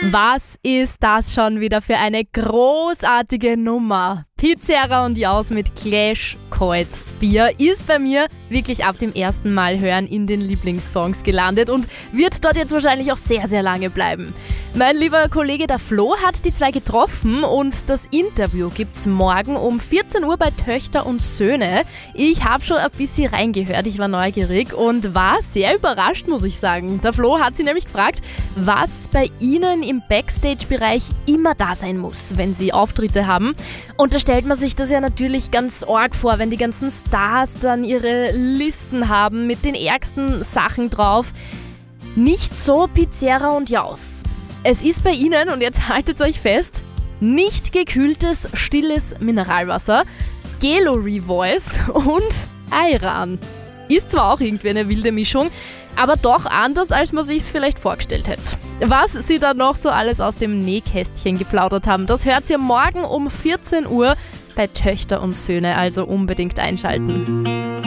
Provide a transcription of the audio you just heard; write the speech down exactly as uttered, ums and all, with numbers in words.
Was ist das schon wieder für eine großartige Nummer? Pete und Jaus mit Clash Kreuz Bier ist bei mir wirklich ab dem ersten Mal hören in den Lieblingssongs gelandet und wird dort jetzt wahrscheinlich auch sehr, sehr lange bleiben. Mein lieber Kollege der Flo hat die zwei getroffen und das Interview gibt's morgen um vierzehn Uhr bei Töchter und Söhne. Ich habe schon ein bisschen reingehört, ich war neugierig und war sehr überrascht, muss ich sagen. Der Flo hat sie nämlich gefragt, was bei ihnen im Backstage-Bereich immer da sein muss, wenn sie Auftritte haben. Und da stellt man sich das ja natürlich ganz arg vor, wenn die ganzen Stars dann ihre Listen haben mit den ärgsten Sachen drauf. Nicht so Pete und Jaus. Es ist bei ihnen, und jetzt haltet euch fest, nicht gekühltes, stilles Mineralwasser, Gelori Voice und Ayran. Ist zwar auch irgendwie eine wilde Mischung, aber doch anders, als man sich's vielleicht vorgestellt hätte. Was sie da noch so alles aus dem Nähkästchen geplaudert haben, das hört ihr morgen um vierzehn Uhr bei Töchter und Söhne, also unbedingt einschalten.